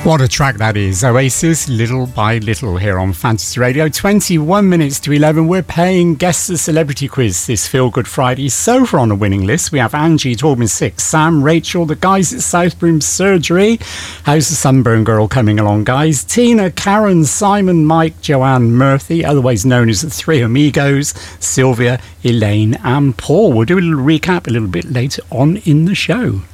What a track that is. Oasis, Little by Little, here on Fantasy Radio. 21 minutes to 11. We're playing Guess the Celebrity Quiz this Feel Good Friday. So far on the winning list, we have Angie, Torben 6, Sam, Rachel, the guys at Southbroom Surgery. How's the Sunburn Girl coming along, guys? Tina, Karen, Simon, Mike, Joanne, Murphy, otherwise known as the Three Amigos, Sylvia, Elaine and Paul. We'll do a little recap a little bit later on in the show.